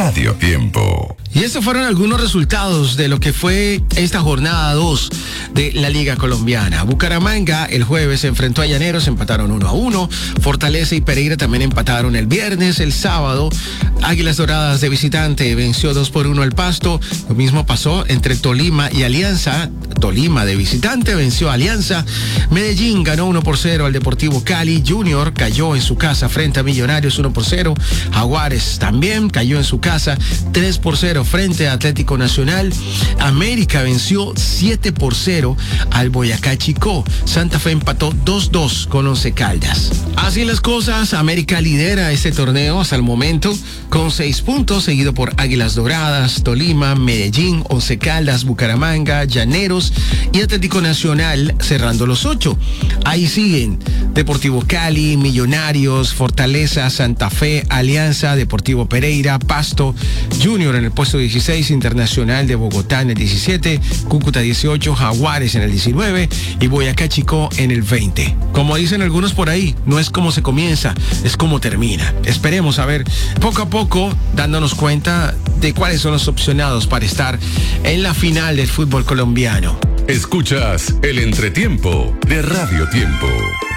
Radio Tiempo. Y estos fueron algunos resultados de lo que fue esta jornada 2 de la Liga Colombiana. Bucaramanga el jueves se enfrentó a Llaneros, empataron 1-1. Fortaleza y Pereira también empataron el viernes. El sábado, Águilas Doradas de visitante venció 2-1 al Pasto. Lo mismo pasó entre Tolima y Alianza. Tolima de visitante venció a Alianza. Medellín ganó 1-0 al Deportivo Cali. Junior cayó en su casa frente a Millonarios 1-0. Jaguares también cayó en su casa 3-0 frente a Atlético Nacional. América venció 7-0 al Boyacá Chicó. Santa Fe empató 2-2 con Once Caldas. Así las cosas, América lidera este torneo hasta el momento con 6 puntos, seguido por Águilas Doradas, Tolima, Medellín, Once Caldas, Bucaramanga, Llaneros y Atlético Nacional cerrando los 8. Ahí siguen Deportivo Cali, Millonarios, Fortaleza, Santa Fe, Alianza, Deportivo Pereira, Pasto, Junior en el puesto 16, Internacional de Bogotá en el 17, Cúcuta 18, Jaguares en el 19 y Boyacá Chicó en el 20. Como dicen algunos por ahí, no es como se comienza, es como termina. Esperemos a ver poco a poco dándonos cuenta de cuáles son los opcionados para estar en la final del fútbol colombiano. Escuchas el entretiempo de Radio Tiempo.